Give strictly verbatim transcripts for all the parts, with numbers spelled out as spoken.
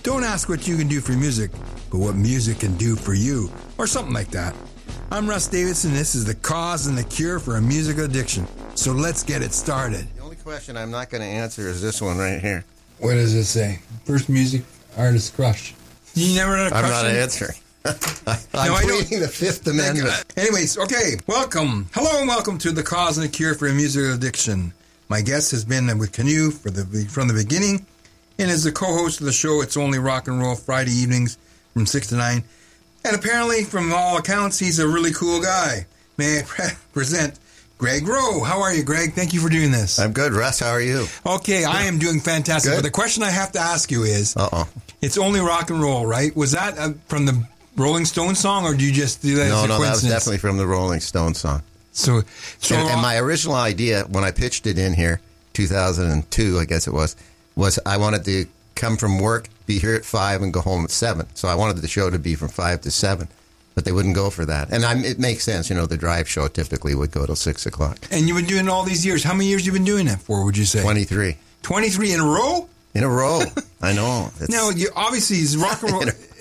Don't ask what you can do for music, but what music can do for you, or something like that. I'm Russ Davidson. This is the cause and the cure for a musical addiction. So let's get it started. The only question I'm not going to answer is this one right here. What does it say? First music artist crush. You never had a crush? I'm not on- answering. I'm No, I pleading the Fifth Amendment. Anyways, okay, welcome. Hello and welcome to the cause and the cure for a musical addiction. My guest has been with Canoe for the from the beginning, and is the co-host of the show It's Only Rock and Roll Friday evenings from six to nine. And apparently, from all accounts, he's a really cool guy. May I pre- present Greg Rowe. How are you, Greg? Thank you for doing this. I'm good, Russ. How are you? Okay, I am doing fantastic. Good. But the question I have to ask you is, Uh-oh. It's Only Rock and Roll, right? Was that uh, from the Rolling Stones song, or do you just do that No, as a no, that was coincidence? definitely from the Rolling Stones song. So, so And, and my original idea, when I pitched it in here, two thousand two, I guess it was, was I wanted to come from work, be here at five, and go home at seven. So I wanted the show to be from five to seven, but they wouldn't go for that. And I'm, it makes sense, you know. The drive show typically would go till six o'clock. And you've been doing it all these years. How many years have you been doing that for? Would you say Twenty-three twenty-three in a row? in a row. I know. It's, Now, you obviously is rock and roll.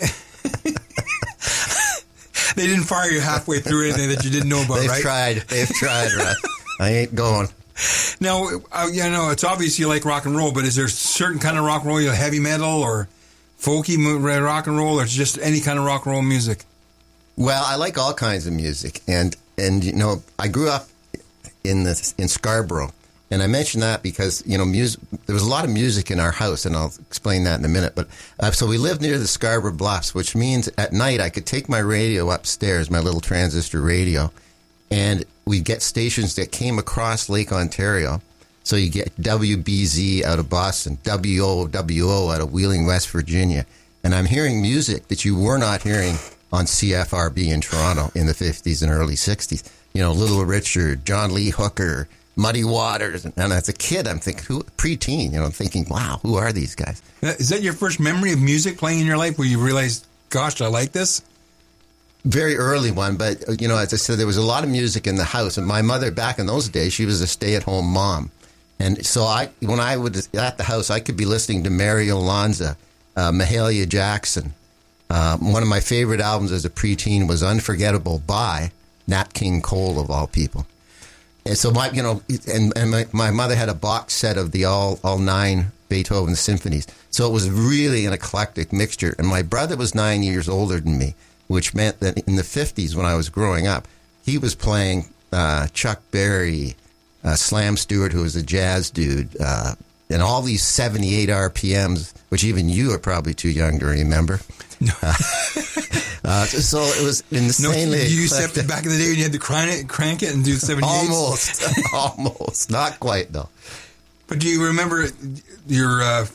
They didn't fire you halfway through anything that you didn't know about, they've right? tried. They've tried, Russ. I ain't going. Now, uh, you know, it's obvious you like rock and roll, but is there a certain kind of rock and roll, you know, heavy metal or folky mo- rock and roll, or just any kind of rock and roll music? Well, I like all kinds of music, and and you know, I grew up in the in Scarborough, and I mention that because you know, music. There was a lot of music in our house, and I'll explain that in a minute. But uh, so we lived near the Scarborough Bluffs, which means at night I could take my radio upstairs, my little transistor radio, and we'd get stations that came across Lake Ontario. So you get W B Z out of Boston, W O W O out of Wheeling, West Virginia, and I'm hearing music that you were not hearing on C F R B in Toronto in the fifties and early sixties. You know, Little Richard, John Lee Hooker, Muddy Waters. And, and as a kid, I'm thinking, who, preteen, you know, I'm thinking, wow, who are these guys? Is that your first memory of music playing in your life where you realized, gosh, I like this? Very early one, but, you know, as I said, there was a lot of music in the house. And my mother, back in those days, she was a stay-at-home mom. And so I, when I was at the house, I could be listening to Mario Lanza, uh, Mahalia Jackson. Um, one of my favorite albums as a preteen was Unforgettable by Nat King Cole, of all people. And so my, you know, and, and my, my mother had a box set of the all, all nine Beethoven symphonies. So it was really an eclectic mixture. And my brother was nine years older than me, which meant that in the fifties when I was growing up, he was playing uh, Chuck Berry, uh, Slam Stewart, who was a jazz dude, uh, and all these seventy-eight R P Ms, which even you are probably too young to remember. No. Uh, uh, so it was insanely No, you used to have eclectic. to, back in the day when you had to crank it, crank it and do seventy-eight. Almost, almost, not quite though. But do you remember your uh,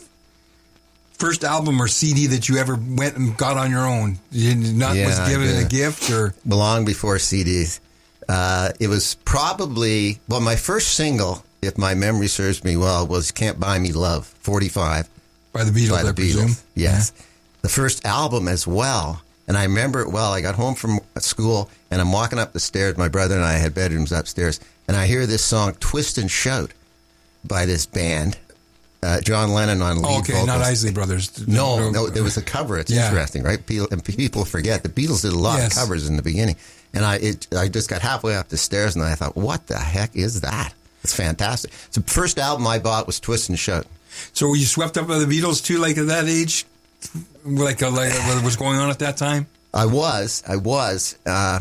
first album or C D that you ever went and got on your own? You did not Yeah, was I given did. a gift or? Long before C Ds. Uh, it was probably, well, my first single, if my memory serves me well, was Can't Buy Me Love, forty-five. By the Beatles, By the I presume. Beatles, yes. The first album as well, and I remember it well. I got home from school, and I'm walking up the stairs. My brother and I had bedrooms upstairs, and I hear this song, Twist and Shout, by this band. Uh, John Lennon on lead Oh, okay, vocals. not Isley Brothers. No, no, there was a cover. It's Yeah. interesting, right? People, and people forget the Beatles did a lot Yes. of covers in the beginning, and I it, I just got halfway up the stairs, and I thought, what the heck is that? It's fantastic. So the first album I bought was Twist and Shout. So were you swept up by the Beatles too, like at that age? Like, uh, like what was going on at that time? I was, I was, uh,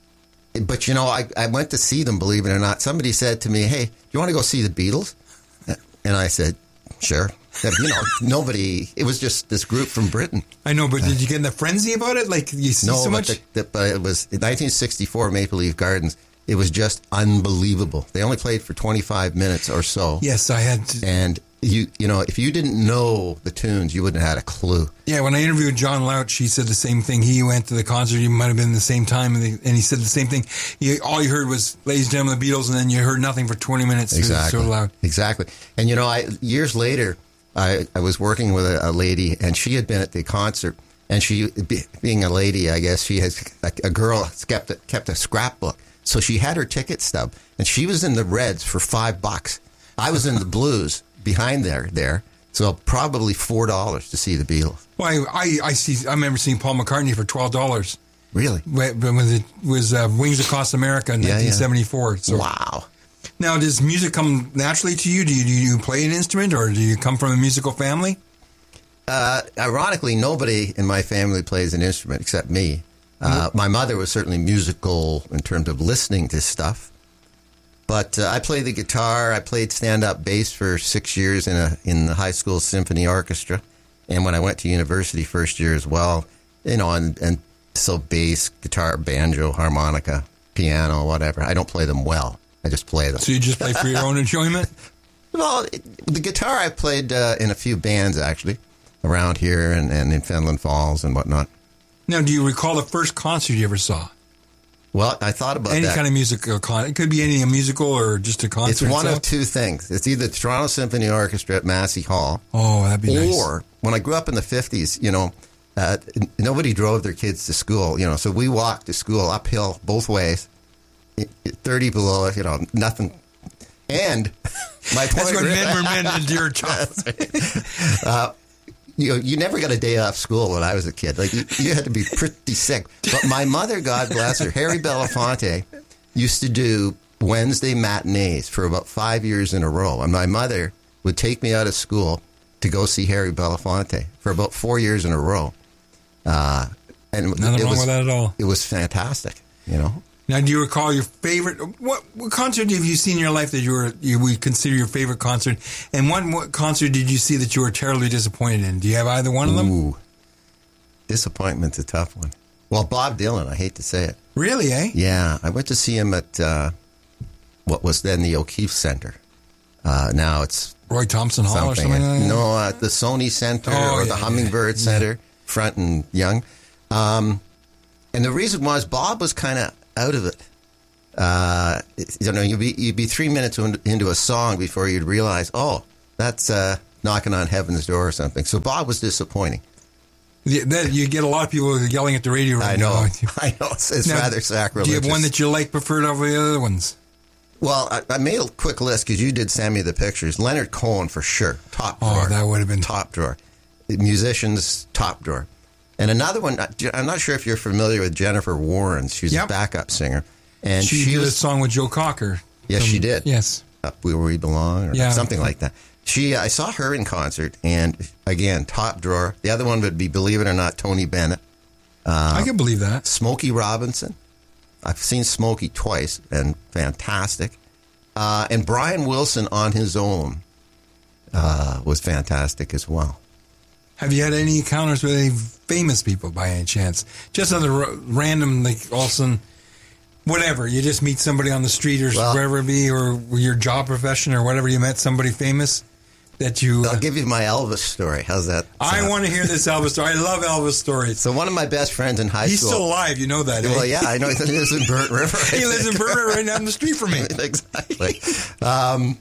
but you know, I, I went to see them, believe it or not. Somebody said to me, hey, do you want to go see the Beatles? And I said, sure. You know, nobody, it was just this group from Britain. I know, but did you get in the frenzy about it? Like you see No, so but, much? the, the, but it was in nineteen sixty-four Maple Leaf Gardens. It was just unbelievable. They only played for twenty-five minutes or so. Yes, I had. To, And you, you know, if you didn't know the tunes, you wouldn't have had a clue. yeah, when I interviewed John Louch, he said the same thing. He went to the concert. He might have been the same time, and, they, and he said the same thing. He, all you heard was "Ladies and Gentlemen, the Beatles," and then you heard nothing for twenty minutes. Exactly. It was so loud. Exactly. And you know, I years later, I, I was working with a, a lady, and she had been at the concert. And she, be, being a lady, I guess she has a, a girl kept a, kept a scrapbook. So she had her ticket stub, and she was in the Reds for five bucks. I was in the Blues behind there, there, So probably four dollars to see the Beatles. Well, I, I, I see. I remember seeing Paul McCartney for twelve dollars. Really? When it was uh, Wings Across America in Yeah, yeah. nineteen seventy-four. So. Wow. Now, does music come naturally to you? Do you, do you play an instrument, or do you come from a musical family? Uh, ironically, nobody in my family plays an instrument except me. Uh, my mother was certainly musical in terms of listening to stuff. But uh, I played the guitar. I played stand-up bass for six years in a in the high school symphony orchestra. And when I went to university first year as well, you know, and, and so bass, guitar, banjo, harmonica, piano, whatever. I don't play them well. I just play them. So you just play for your own enjoyment? Well, it, the guitar I played uh, in a few bands, actually, around here and, and in Fenland Falls and whatnot. Now, do you recall the first concert you ever saw? Well, I thought about any that. kind of musical concert. It could be any a musical or just a concert. It's one itself. of two things. It's either the Toronto Symphony Orchestra at Massey Hall. Oh, that'd be nice. Or when I grew up in the fifties, you know, uh, nobody drove their kids to school, you know, so we walked to school uphill both ways, thirty below, you know, nothing. And my point That's when really, men were men and you're tough. uh, you know, you never got a day off school when I was a kid. Like, you, you had to be pretty sick. But my mother, God bless her, Harry Belafonte, used to do Wednesday matinees for about five years in a row. And my mother would take me out of school to go see Harry Belafonte for about four years in a row. Uh, and Nothing it wrong was, with that at all. It was fantastic, you know. Now, do you recall your favorite? What, what concert have you seen in your life that you were you would consider your favorite concert? And what, what concert did you see that you were terribly disappointed in? Do you have either one of them? Ooh, disappointment's a tough one. Well, Bob Dylan, I hate to say it. Really, eh? Yeah, I went to see him at uh, what was then the O'Keefe Center. Uh, now it's Roy Thompson Hall something. or something like that? No, at the Sony Center Oh, or yeah, the Hummingbird yeah. Center, Front and Young. Um, and the reason was Bob was kind of out of it. Uh, you know, you'd be you'd be three minutes into a song before you'd realize, oh, that's uh, Knocking on Heaven's Door or something. So Bob was disappointing. Yeah, that, you get a lot of people yelling at the radio right I know, now. I know. It's, it's Now, rather sacrilegious. Do you have one that you like preferred over the other ones? Well, I, I made a quick list because you did send me the pictures. Leonard Cohen for sure, top Oh, drawer. that would have been top drawer. Musicians, top drawer. And another one, I'm not sure if you're familiar with Jennifer Warren. She's Yep. a backup singer. And she, she did a was, song with Joe Cocker. yes, from- she did. Yes. Up Where We Belong or Yeah. something like that. She, I saw her in concert, and again, top drawer. The other one would be, believe it or not, Tony Bennett. Uh, I can believe that. Smokey Robinson. I've seen Smokey twice, and fantastic. Uh, and Brian Wilson on his own uh, was fantastic as well. Have you had any encounters with any famous people by any chance? Just on the r- random, like, Olsen, whatever. You just meet somebody on the street or Well- wherever it be, or your job profession or whatever. You met somebody famous that you. Uh, I'll give you my Elvis story. How's that? I sound? want to hear this Elvis story. I love Elvis stories. So one of my best friends in high He's school. still alive. You know that. Eh? Well, yeah, I know. He lives in Burnt River. I He lives in think. Burma right down the street from me. Exactly. Um,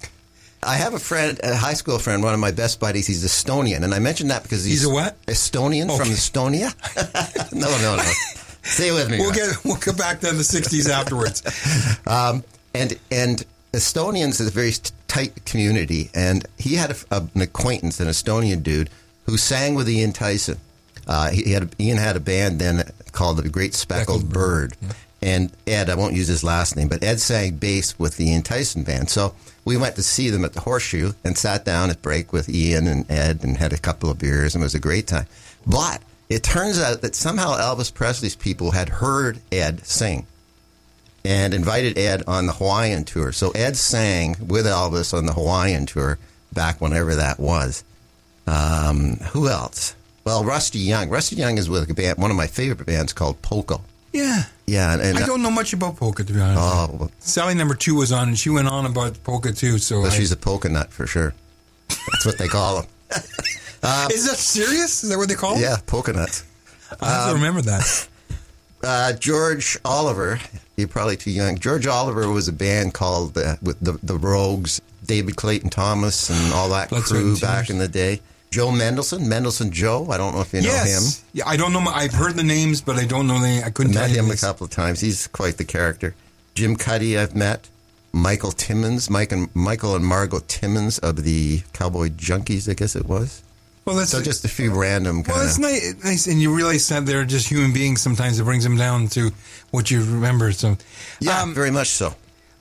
I have a friend, a high school friend, one of my best buddies. He's Estonian, and I mentioned that because he's, He's a what? Estonian Okay. from Estonia. no, no, no. Stay with me. We'll Rob. get we'll come back to the sixties afterwards. Um, and and Estonians is a very tight community, and he had a, a, an acquaintance, an Estonian dude, who sang with Ian Tyson. Uh, he, he had Ian had a band then called the Great Speckled, Speckled Bird, Bird, yeah. and Ed, I won't use his last name, but Ed sang bass with the Ian Tyson band. So we went to see them at the Horseshoe and sat down at break with Ian and Ed and had a couple of beers, and it was a great time. But it turns out that somehow Elvis Presley's people had heard Ed sing and invited Ed on the Hawaiian tour. So Ed sang with Elvis on the Hawaiian tour back whenever that was. Um, who else? Well, Rusty Young. Rusty Young is with a band, one of my favorite bands called Poco. Yeah. Yeah, and, and I don't know much about polka, to be honest. Oh, well, Sally number two was on, and she went on about polka too. So well, I- she's a polka nut for sure. That's what they call them. is that serious? Is that what they call it? Yeah, polka nuts. I have to remember that. Uh, George Oliver, you're probably too young. George Oliver was a band called uh, with the the Rogues, David Clayton Thomas, and all that Blood, Sweat, crew and back Tears. in the day. Joe Mendelson, Mendelson Joe. I don't know if you know Yes. him. Yeah, I don't know. I've heard the names, but I don't know the. I couldn't Met tell you him a this. couple of times. He's quite the character. Jim Cuddy, I've met. Michael Timmons, Mike and Michael and Margot Timmons of the Cowboy Junkies, I guess it was. Well, that's so just a few random kind of. Well, it's nice, nice, and you realize that they're just human beings. Sometimes it brings them down to what you remember. So, yeah, um, very much so.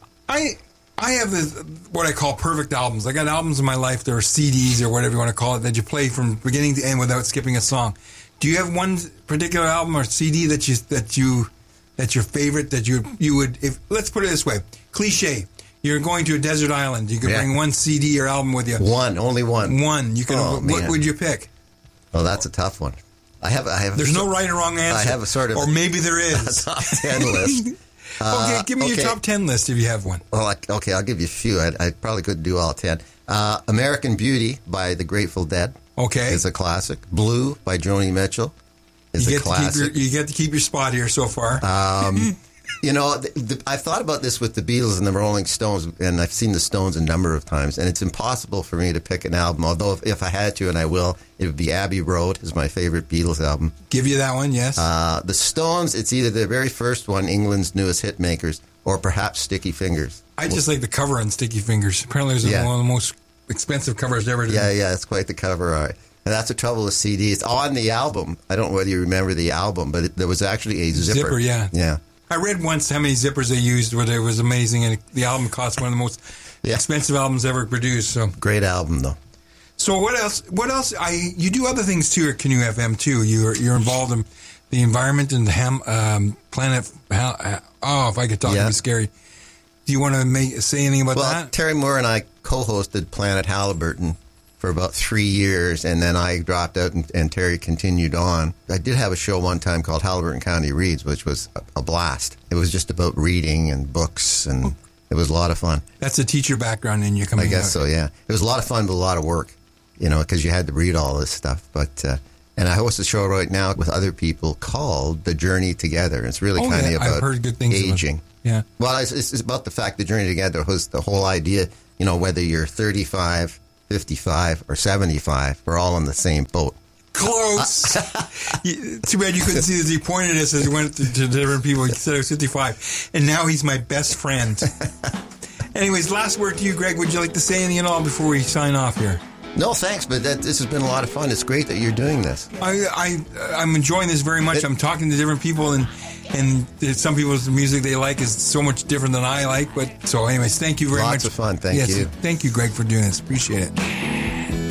I I have this, what I call perfect albums. I got albums in my life that are C Ds or whatever you want to call it that you play from beginning to end without skipping a song. Do you have one particular album or C D that you that you that's your favorite that you you would? If let's put it this way, cliche. You're going to a desert island. You can yeah. bring one C D or album with you. One, only one. One. You can. Oh, what man. would you pick? Well, that's a tough one. I have. I have. There's no right or wrong answer. I have a sort of, or maybe there is. A top ten list. Uh, okay, give me okay. your top ten list if you have one. Well, I, okay, I'll give you a few. I, I probably couldn't do all ten. Uh, American Beauty by the Grateful Dead. Okay, is a classic. Blue by Joni Mitchell is you a get classic. To keep your, you get to keep your spot here so far. Um, you know, the, the, I've thought about this with the Beatles and the Rolling Stones, and I've seen the Stones a number of times, and it's impossible for me to pick an album, although if, if I had to, and I will, it would be Abbey Road is my favorite Beatles album. Give you that one, yes. Uh, the Stones, it's either the very first one, England's Newest Hitmakers, or perhaps Sticky Fingers. I just well, like the cover on Sticky Fingers. Apparently it's yeah. one of the most expensive covers ever done. Yeah, yeah, it's quite the cover, all right. And that's the trouble with C Ds. On the album, I don't know whether you remember the album, but it, there was actually a zipper. Zipper, yeah. Yeah. I read once how many zippers they used, but it was amazing, and the album cost one of the most yeah. expensive albums ever produced. So great album, though. So what else? What else? I you do other things too at Canoe F M too. You're you're involved in the environment and the ham, um, planet. Oh, if I could talk, yeah. it'd be scary. Do you want to make, say anything about well, that? Terry Moore and I co-hosted Planet Halliburton for about three years, and then I dropped out, and, and Terry continued on. I did have a show one time called Halliburton County Reads, which was a, a blast. It was just about reading and books, and oh. it was a lot of fun. That's a teacher background in you coming I guess out. so, yeah. It was a lot of fun, but a lot of work, you know, because you had to read all this stuff. But uh, and I host a show right now with other people called The Journey Together. It's really oh, kind of yeah. about I've heard good things aging. About Yeah. Well, it's, it's about the fact the Journey Together was the whole idea, you know, whether you're thirty-five, fifty-five, or seventy-five, we're all in the same boat. Close. Too bad you couldn't see as he pointed us as he went to, to different people. He said I was fifty-five, and now he's my best friend. Anyways, last word to you, Greg. Would you like to say anything at all before we sign off here? No, thanks, but that, this has been a lot of fun. It's great that you're doing this. I, I, I'm enjoying this very much. It, I'm talking to different people, and and some people's music they like is so much different than I like. But so, anyways, thank you very lots much. Lots of fun. Thank yes, you. Thank you, Greg, for doing this. Appreciate it.